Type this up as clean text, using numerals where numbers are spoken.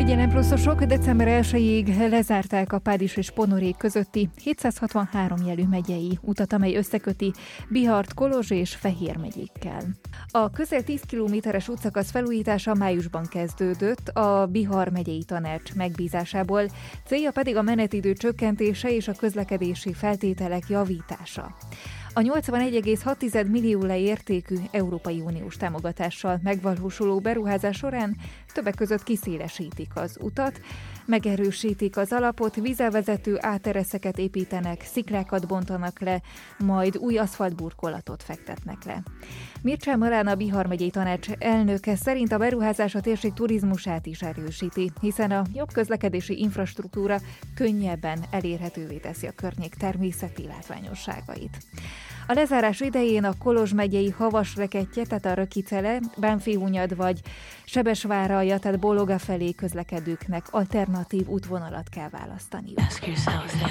Figyelem pluszosok, december 1-ig lezárták a Pádis és Ponorék közötti 763 jelű megyei utat, amely összeköti Bihart, Kolozs és Fehér megyékkel. A közel 10 kilométeres útszakasz felújítása májusban kezdődött a Bihar megyei tanács megbízásából, célja pedig a menetidő csökkentése és a közlekedési feltételek javítása. A 81,6 millió értékű Európai Uniós támogatással megvalósuló beruházás során többek között kiszélesítik az utat, megerősítik az alapot, vízelvezető átereszeket építenek, sziklákat bontanak le, majd új aszfaltburkolatot fektetnek le. Mircea Malan, a Bihar megyei tanács elnöke szerint a beruházás a térség turizmusát is erősíti, hiszen a jobb közlekedési infrastruktúra könnyebben elérhetővé teszi a környék természeti látványosságait. A lezárás idején a Kolozs megyei Havasreketje, tehát a Rökicele, Bánffyhunyad vagy Sebesváralja, tehát Bologa felé közlekedőknek alternatív útvonalat kell választaniuk.